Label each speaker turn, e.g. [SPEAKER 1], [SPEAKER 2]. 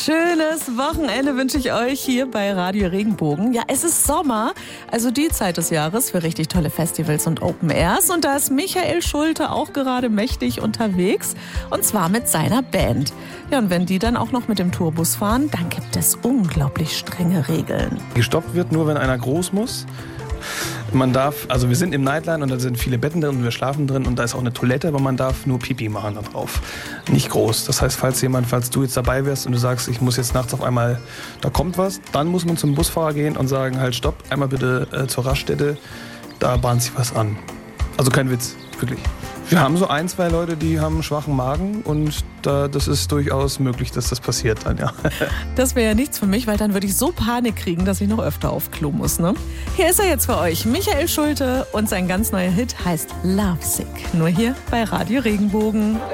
[SPEAKER 1] schönes Wochenende wünsche ich euch hier bei Radio Regenbogen. Ja, es ist Sommer, also die Zeit des Jahres für richtig tolle Festivals und Open Airs. Und da ist Michael Schulte auch gerade mächtig unterwegs, und zwar mit seiner Band. Ja, und wenn die dann auch noch mit dem Tourbus fahren, dann gibt es unglaublich strenge Regeln.
[SPEAKER 2] Gestoppt wird nur, wenn einer groß muss. Man darf, also wir sind im Nightline und da sind viele Betten drin und wir schlafen drin und da ist auch eine Toilette, aber man darf nur Pipi machen da drauf. Nicht groß. Das heißt, falls du jetzt dabei wärst und du sagst, ich muss jetzt nachts auf einmal, da kommt was, dann muss man zum Busfahrer gehen und sagen, halt stopp, einmal bitte zur Raststätte, da bahnt sich was an. Also kein Witz, wirklich. Wir haben so 1, 2 Leute, die haben einen schwachen Magen und das ist durchaus möglich, dass das passiert dann, ja.
[SPEAKER 1] Das wäre ja nichts für mich, weil dann würde ich so Panik kriegen, dass ich noch öfter auf Klo muss, ne? Hier ist er jetzt für euch, Michael Schulte, und sein ganz neuer Hit heißt Lovesick. Nur hier bei Radio Regenbogen.